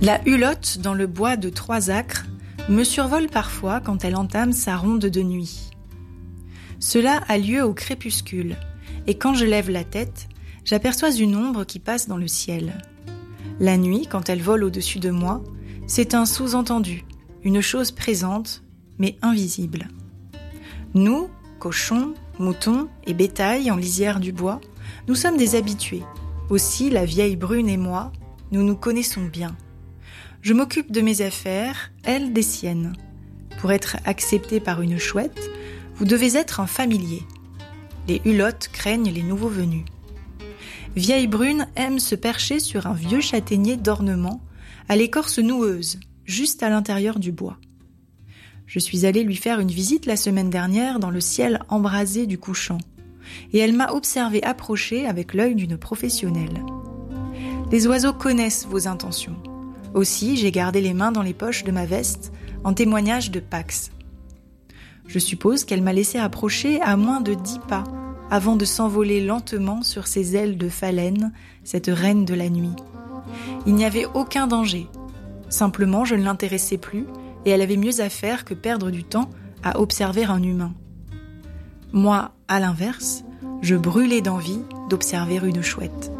La hulotte dans le bois de 3 acres me survole parfois quand elle entame sa ronde de nuit. Cela a lieu au crépuscule, et quand je lève la tête, j'aperçois une ombre qui passe dans le ciel. La nuit, quand elle vole au-dessus de moi, c'est un sous-entendu, une chose présente, mais invisible. Nous, cochons, moutons et bétail en lisière du bois, nous sommes des habitués. Aussi, la vieille brune et moi, nous nous connaissons bien. Je m'occupe de mes affaires, elle des siennes. Pour être accepté par une chouette, vous devez être un familier. Les hulottes craignent les nouveaux venus. Vieille brune aime se percher sur un vieux châtaignier d'ornement, à l'écorce noueuse, juste à l'intérieur du bois. Je suis allée lui faire une visite la semaine dernière dans le ciel embrasé du couchant, et elle m'a observé approcher avec l'œil d'une professionnelle. Les oiseaux connaissent vos intentions. Aussi, j'ai gardé les mains dans les poches de ma veste, en témoignage de Pax. Je suppose qu'elle m'a laissé approcher à moins de 10 pas, avant de s'envoler lentement sur ses ailes de phalène, cette reine de la nuit. Il n'y avait aucun danger. Simplement, je ne l'intéressais plus, et elle avait mieux à faire que perdre du temps à observer un humain. Moi, à l'inverse, je brûlais d'envie d'observer une chouette.